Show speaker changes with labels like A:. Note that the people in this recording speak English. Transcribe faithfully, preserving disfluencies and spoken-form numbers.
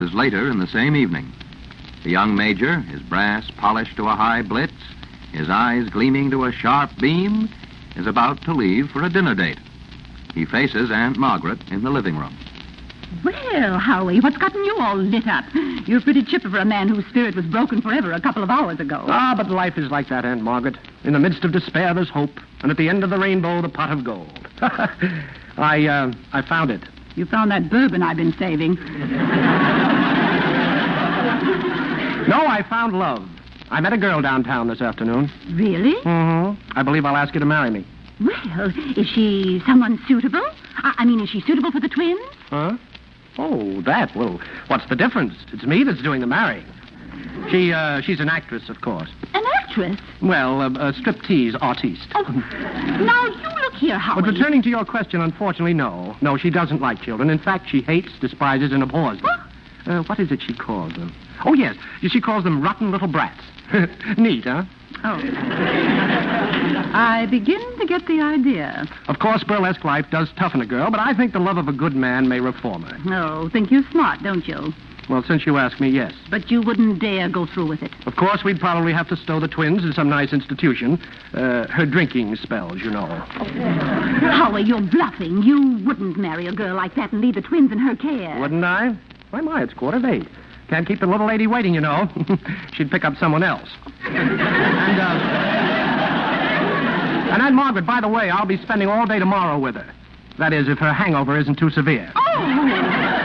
A: Later in the same evening. The young major, his brass polished to a high blitz, his eyes gleaming to a sharp beam, is about to leave for a dinner date. He faces Aunt Margaret in the living room.
B: Well, Howie, what's gotten you all lit up? You're pretty chipper for a man whose spirit was broken forever a couple of hours ago.
C: Ah, but life is like that, Aunt Margaret. In the midst of despair, there's hope. And at the end of the rainbow, the pot of gold. I, uh, I found it.
B: You found that bourbon I've been saving.
C: No, I found love. I met a girl downtown this afternoon.
B: Really?
C: Mm-hmm. I believe I'll ask you to marry me.
B: Well, is she someone suitable? I, I mean, is she suitable for the twins?
C: Huh? Oh, that. Well, what's the difference? It's me that's doing the marrying. She, uh, she's an actress, of course.
B: An actress?
C: Well, a, a striptease artiste.
B: Oh, now, you look here, Howie.
C: But returning to your question, unfortunately, no. No, she doesn't like children. In fact, she hates, despises, and abhors them.
B: Huh?
C: Uh, what is it she calls them? Oh, yes. She calls them rotten little brats. Neat, huh?
B: Oh. I begin to get the idea.
C: Of course, burlesque life does toughen a girl, but I think the love of a good man may reform her.
B: Oh, think you're smart, don't you?
C: Well, since you ask me, yes.
B: But you wouldn't dare go through with it.
C: Of course, we'd probably have to stow the twins in some nice institution. Uh, her drinking spells, you know.
B: Oh. Howie, you're bluffing. You wouldn't marry a girl like that and leave the twins in her care.
C: Wouldn't I? Why, my, it's quarter of eight. Can't keep the little lady waiting, you know. She'd pick up someone else. and, uh... And Aunt Margaret, by the way, I'll be spending all day tomorrow with her. That is, if her hangover isn't too severe.